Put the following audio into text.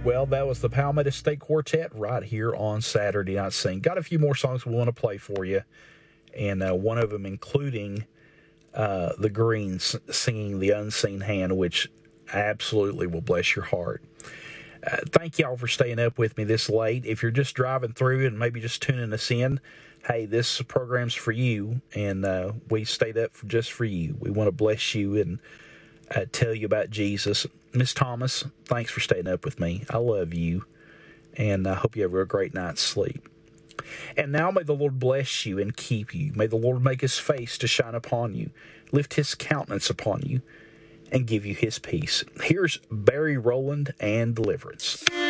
Well, that was the Palmetto State Quartet right here on Saturday Night Sing. Got a few more songs we want to play for you, and one of them including the Greens singing The Unseen Hand, which absolutely will bless your heart. Thank y'all for staying up with me this late. If you're just driving through and maybe just tuning us in, hey, this program's for you, and we stayed up just for you. We want to bless you and tell you about Jesus. Miss Thomas, thanks for staying up with me. I love you, and I hope you have a great night's sleep. And now may the Lord bless you and keep you. May the Lord make his face to shine upon you, lift his countenance upon you, and give you his peace. Here's Barry Rowland and Deliverance.